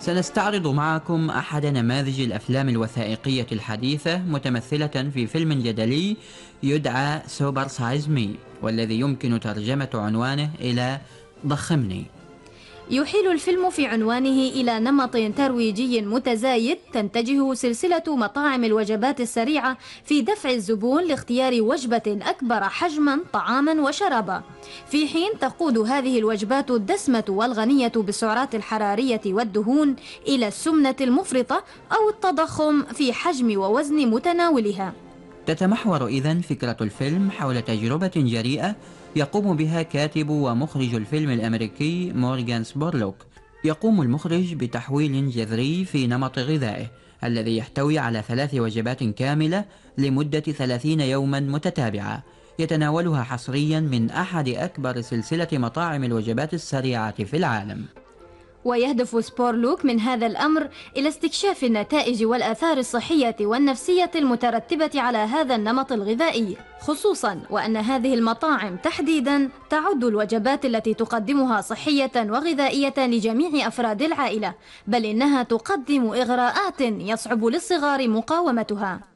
سنستعرض معكم أحد نماذج الأفلام الوثائقية الحديثة متمثلة في فيلم جدلي يدعى سوبر سايز مي، والذي يمكن ترجمة عنوانه إلى ضخمني. يحيل الفيلم في عنوانه إلى نمط ترويجي متزايد تنتجه سلسلة مطاعم الوجبات السريعة في دفع الزبون لاختيار وجبة أكبر حجما طعاما وشرابا، في حين تقود هذه الوجبات الدسمة والغنية بالسعرات الحرارية والدهون إلى السمنة المفرطة أو التضخم في حجم ووزن متناولها. تتمحور إذن فكرة الفيلم حول تجربة جريئة يقوم بها كاتب ومخرج الفيلم الأمريكي مورغان سبورلوك. يقوم المخرج بتحويل جذري في نمط غذائه الذي يحتوي على 3 وجبات كاملة لمدة 30 يوما متتابعة، يتناولها حصريا من أحد أكبر سلسلة مطاعم الوجبات السريعة في العالم. ويهدف سبورلوك من هذا الأمر إلى استكشاف النتائج والآثار الصحية والنفسية المترتبة على هذا النمط الغذائي، خصوصا وأن هذه المطاعم تحديدا تعد الوجبات التي تقدمها صحية وغذائية لجميع أفراد العائلة، بل إنها تقدم إغراءات يصعب للصغار مقاومتها.